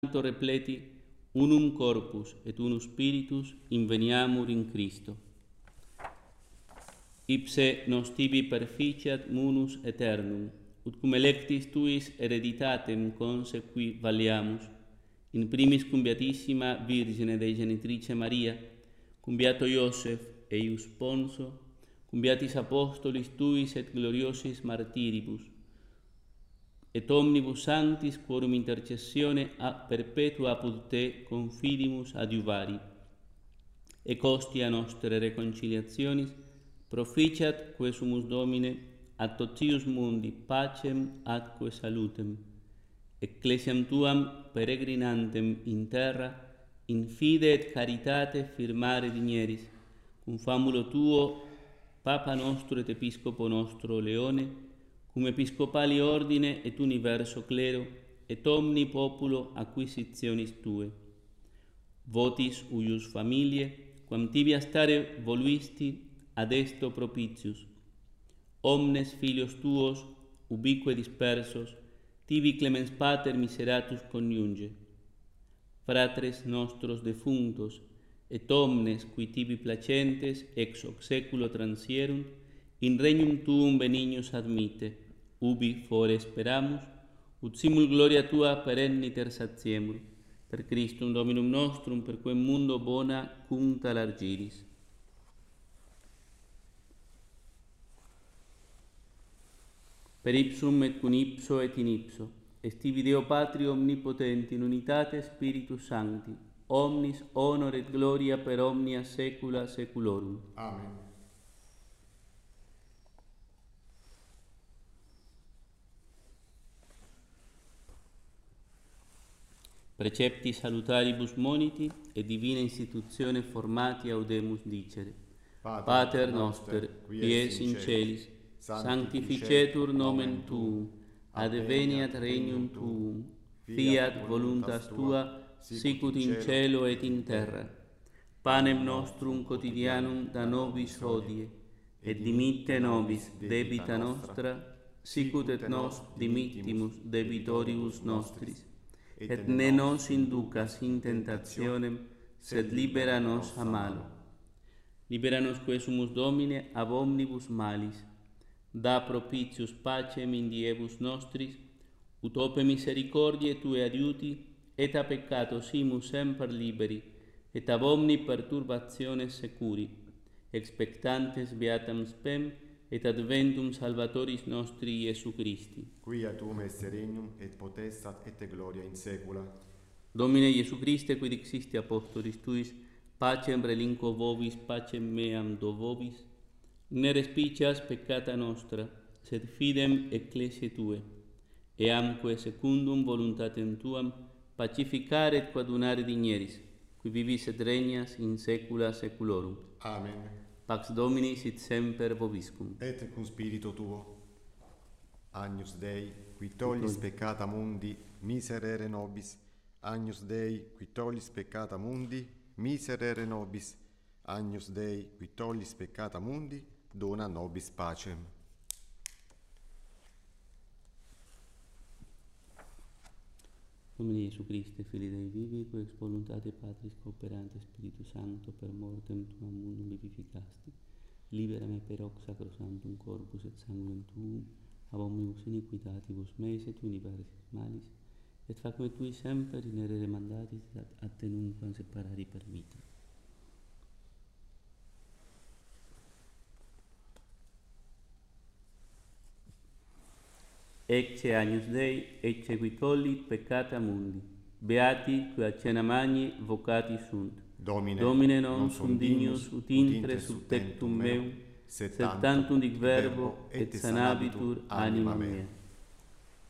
repleti unum corpus et unus spiritus inveniamur in Christo. Ipse nos tibi perficiat munus aeternum, ut cum electis tuis hereditatem consequi valeamus, in primis cum Beatissima Virgine Dei Genitrice Maria, cum Beato Iosef eius Ponso, cum Beatis Apostolis tuis et gloriosis martiribus, et omnibus sanctis quorum intercessione a perpetua apud te confidimus adiuvari. E hostia nostre reconciliationis proficiat quae sumus Domine a totius mundi pacem atque salutem, ecclesiam tuam peregrinantem in terra in fide et caritate firmare digneris, cum famulo tuo Papa nostro et Episcopo nostro Leone, cum episcopali ordine et universo clero, et omni populo acquisitionis tue. Votis uius familie, quam tibi a stare voluisti ad esto propitius. Omnes filios tuos, ubique dispersos, tibi clemens pater miseratus coniunge. Fratres nostros defunctos, et omnes qui tibi placentes ex hoc seculo transierunt, in regnum tuum benignus admite, ubi fore speramus, ut simul gloria tua perenniter satiemur, per Christum Dominum nostrum, per quem mundo bona cunta largiris. Per ipsum et cum ipso et in ipso, est tibi Deo Patri omnipotenti in unitate Spiritus Sancti, omnis honor et gloria per omnia saecula saeculorum. Amen. Precepti salutaribus moniti et divina institutione formati audemus dicere. Pater noster, qui es in celis, sanctificetur nomen tuum, adveniat regnum tuum, fiat voluntas tua, sicut in cielo et in terra. Panem nostrum quotidianum da nobis hodie, et dimitte nobis debita nostra, sicut et nos dimittimus debitoribus nostris, et ne nos inducas in tentationem, sed libera nos a malo. Libera nos quae sumus Domine ab omnibus malis. Da propitius pacem in diebus nostris, ut ope misericordiae Tue adiuti, et a peccato simus semper liberi, et ab omni perturbationes securi, expectantes beatam spem, et adventum Salvatoris nostri Iesu Christi. Quia tuum esse regnum et potestas et gloria in saecula. Domine Iesu Christe, quid dixisti apostolis tuis, pacem relinquo vobis, pacem meam do vobis, ne respicias peccata nostra, sed fidem ecclesiae Tue, eamque secundum voluntatem Tuam pacificare et coadunare digneris, qui vivis et regnas in saecula saeculorum. Amen. Pax Domini sit semper vobiscum. Et cum spiritu tuo. Agnus Dei, qui tollis peccata mundi, miserere nobis. Agnus Dei, qui tollis peccata mundi, miserere nobis. Agnus Dei, qui tollis peccata mundi, dona nobis pacem. Domine Iesu Christe, Filii Dei vivi, qui ex voluntate Patris cooperante Spiritus Sancto per mortem Tuam mundum vivificasti, libera me per hoc sacrosanctum corpus et sanguinem Tuum, ab omnibus iniquitatibus meis et universis malis, et fac me Tui semper in errere mandatis ad te nunquam separari permita. Ecce agnus Dei, ecce qui tollit peccata mundi. Beati qui a cena magni vocati sunt. Domine non sum dignus ut intre sub tectum meum, sed tantum dic verbo et sanabitur anima mea.